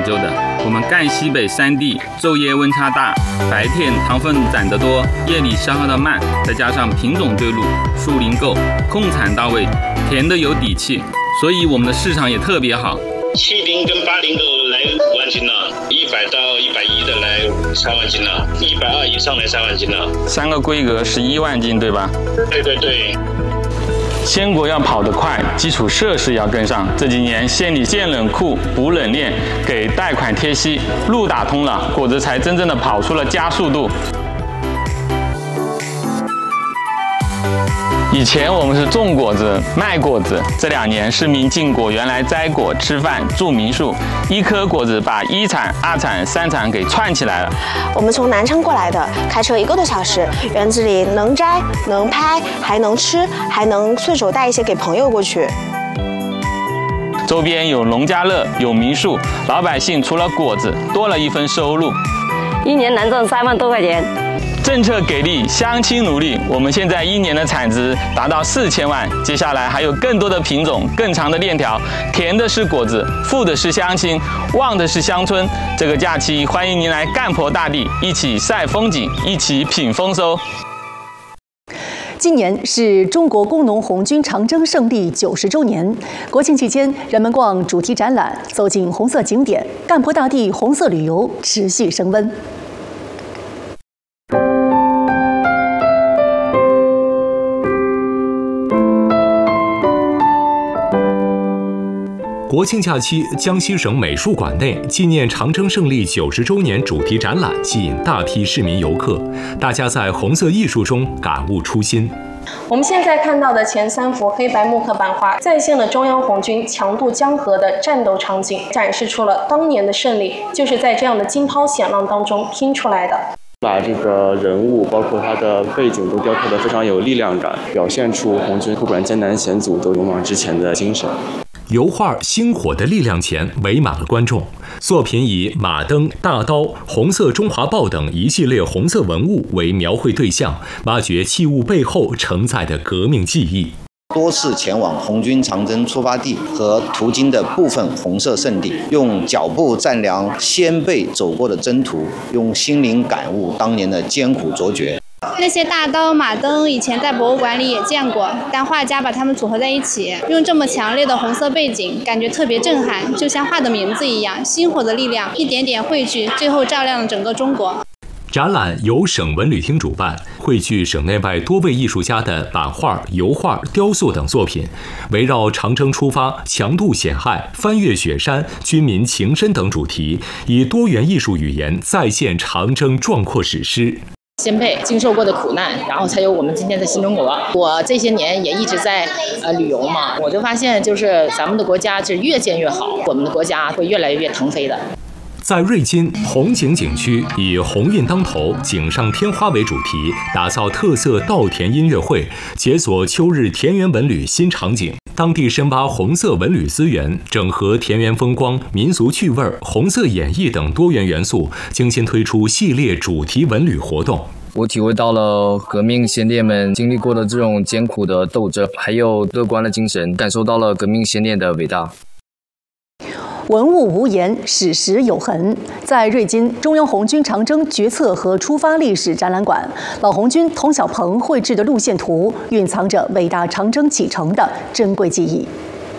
究的。我们赣西北3地昼夜温差大，白天糖分攒得多，夜里消耗得慢，再加上品种对路，树龄够，控产到位，甜的有底气，所以我们的市场也特别好。 70跟80都来5万斤了，100到110的来3万斤了，120以上来3万斤了。 3个规格11万斤，对吧？ 对。 鲜果要跑得快，基础设施要跟上。这几年县里建冷库、补冷链，给贷款贴息，路打通了，果子才真正的跑出了加速度。以前我们是种果子、卖果子，这2年市民进果园来摘果、吃饭、住民宿，一颗果子把1产、2产、3产给串起来了。 我们从南昌过来的，开车1个多小时，园子里能摘、能拍，还能吃，还能顺手带一些给朋友过去。 周边有农家乐，有民宿，老百姓除了果子，多了一份收入。 1年能挣3万多块钱。 政策给力，乡亲努力，我们现在1年的产值达到4000万。接下来还有更多的品种，更长的链条，甜的是果子，富的是乡亲，旺的是乡村。这个假期，欢迎您来赣婆大地，一起晒风景，一起品丰收。 今年是中国工农红军长征胜利90周年，国庆期间，人们逛主题展览，走进红色景点，赣婆大地红色旅游持续升温。 国庆假期，江西省美术馆内纪念长征胜利90周年主题展览吸引大批市民游客，大家在红色艺术中感悟初心。 我们现在看到的前3幅黑白木刻版画，再现了中央红军强渡江河的战斗场景，展示出了当年的胜利就是在这样的惊涛险浪当中拼出来的。 把这个人物包括他的背景都雕刻得非常有力量感，表现出红军不管艰难险阻都勇往直前的精神。 油画《星火的力量》前围满了观众，作品以马灯、大刀、红色中华豹等一系列红色文物为描绘对象，挖掘器物背后承载的革命记忆。 多次前往红军长征出发地和途经的部分红色圣地，用脚步丈量先辈走过的征途，用心灵感悟当年的艰苦卓绝。 那些大刀马灯以前在博物馆里也见过，但画家把它们组合在一起，用这么强烈的红色背景，感觉特别震撼，就像画的名字一样，星火的力量一点点汇聚，最后照亮了整个中国。 展览由省文旅厅主办，汇聚省内外多位艺术家的版画、油画、雕塑等作品，围绕长征出发、强渡险害、翻越雪山、军民情深等主题，以多元艺术语言再现长征壮阔史诗。 先辈经受过的苦难，然后才有我们今天的新中国。我这些年也一直在旅游嘛，我就发现就是咱们的国家是越建越好，我们的国家会越来越腾飞的。 在瑞金红景景区，以鸿运当头、锦上添花为主题，打造特色稻田音乐会，解锁秋日田园文旅新场景。当地深挖红色文旅资源，整合田园风光、民俗趣味、红色演绎等多元元素，精心推出系列主题文旅活动。 我体会到了革命先烈们经历过的这种艰苦的斗争，还有乐观的精神，感受到了革命先烈的伟大。 文物无言，史实有痕。在瑞金中央红军长征决策和出发历史展览馆，老红军童小鹏绘制的路线图，蕴藏着伟大长征启程的珍贵记忆。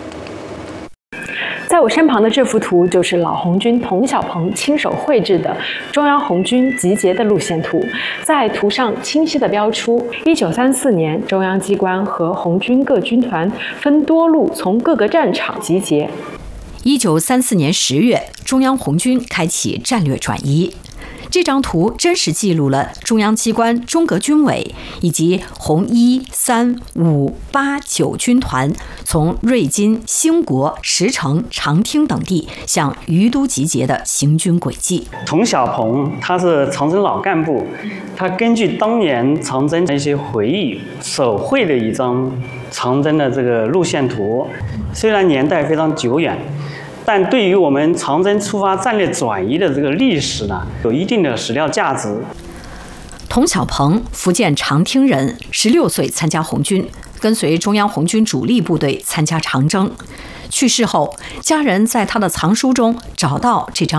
在我身旁的这幅图就是老红军童小鹏亲手绘制的中央红军集结的路线图，在图上清晰地标出1934年中央机关和红军各军团分多路从各个战场集结。 1934年10月，中央红军开启战略转移。这张图真实记录了中央机关中革军委以及红1、3、5、8、9军团从瑞金、兴国、石城、长汀等地向于都集结的行军轨迹。 童小鹏他是长征老干部，他根据当年长征的一些回忆，手绘了一张长征的这个路线图，虽然年代非常久远，但对于我们长征出发战略转移的这个历史呢，有一定的史料价值。 童小鹏，福建长汀人，16岁参加红军，跟随中央红军主力部队参加长征。去世后，家人在他的藏书中找到这张